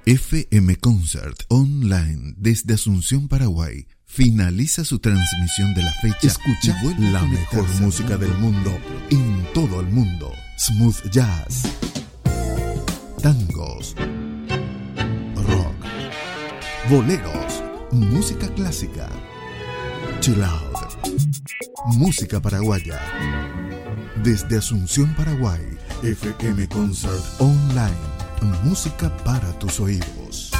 FM Concert Online desde Asunción, Paraguay, finaliza su transmisión de la fecha. Escucha la mejor música del mundo en todo el mundo. Smooth jazz, tangos, rock, boleros, música clásica, chill out, música paraguaya. Desde Asunción, Paraguay, FM Concert Online. Música para tus oídos.